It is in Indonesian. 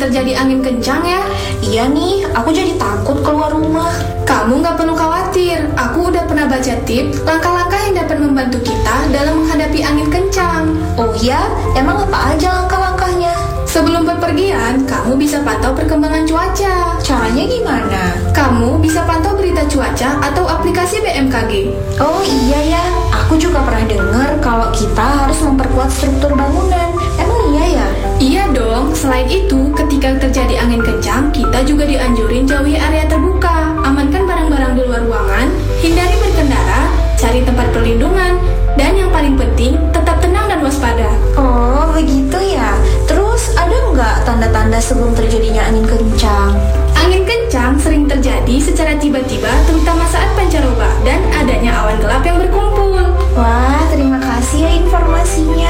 terjadi angin kencang ya? Iya nih, aku jadi takut keluar rumah. Kamu nggak perlu khawatir, aku udah pernah baca tips langkah-langkah yang dapat membantu kita dalam menghadapi angin kencang. Oh ya, emang apa aja langkah-langkahnya? Sebelum bepergian, kamu bisa pantau perkembangan cuaca. Caranya gimana? Kamu bisa pantau berita cuaca atau aplikasi BMKG. Oh iya ya, aku juga pernah dengar kalau kita harus memperkuat struktur bangunan. Emang iya ya? Iya dong, selain itu, ketika terjadi angin kencang, kita juga dianjurin jauhi area terbuka, amankan barang-barang di luar ruangan, hindari berkendara, cari tempat perlindungan, dan yang paling penting, tetap tenang dan waspada. Oh, begitu ya. Terus ada nggak tanda-tanda sebelum terjadinya angin kencang? Angin kencang sering terjadi secara tiba-tiba, terutama saat pancaroba dan adanya awan gelap yang berkumpul. Wah, terima kasih ya informasinya.